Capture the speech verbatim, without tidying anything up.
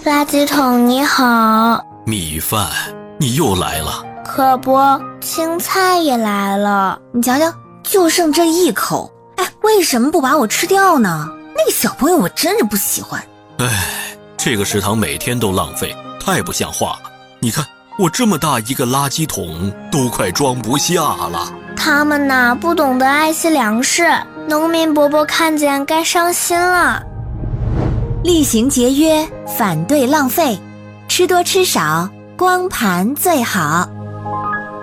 垃圾桶你好。 米饭，你又来了。 可不，青菜也来了。 你瞧瞧，就剩这一口，哎，为什么不把我吃掉呢？那个小朋友我真是不喜欢。 哎，这个食堂每天都浪费，太不像话了。你看，我这么大一个垃圾桶都快装不下了。 他们呐，不懂得爱惜粮食，农民伯伯看见该伤心了。 厉行节约，反对浪费，吃多吃少，光盘最好。